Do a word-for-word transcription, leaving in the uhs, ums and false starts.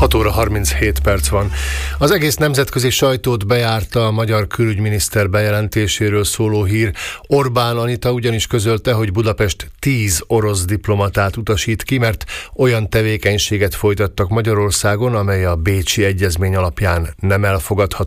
hat óra harminchét perc van. Az egész nemzetközi sajtót bejárta a magyar külügyminiszter bejelentéséről szóló hír. Orbán Anita ugyanis közölte, hogy Budapest tíz orosz diplomatát utasít ki, mert olyan tevékenységet folytattak Magyarországon, amely a Bécsi Egyezmény alapján nem elfogadható.